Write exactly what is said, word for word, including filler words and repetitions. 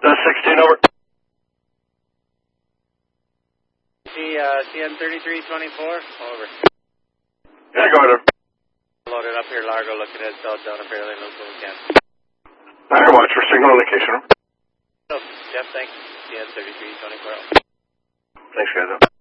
That's sixteen, over. C, uh, C N thirty-three twenty-four, over. Yeah, go ahead. Loaded up here, Largo, looking at southbound and fairly local again. I watch for signal indication. Oh, Jeff, thanks. C N thirty-three twenty-four. Thanks, guys.